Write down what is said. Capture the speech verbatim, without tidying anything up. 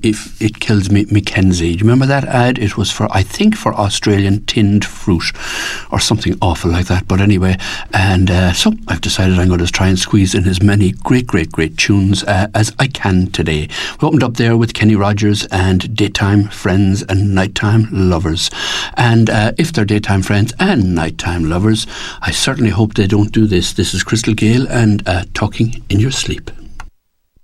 if it kills me, Mackenzie. Do you remember that ad? It was for, I think, for Australian tinned fruit or something awful like that. But anyway, and uh, so I've decided I'm going to try and squeeze in as many great, great, great tunes uh, as I can today. We opened up there with Kenny Rogers and Daytime Friends and Nighttime Lovers. And uh, if they're daytime friends and nighttime lovers, I certainly hope they don't do this. This is Crystal Gale and uh, Talking in Your Sleep.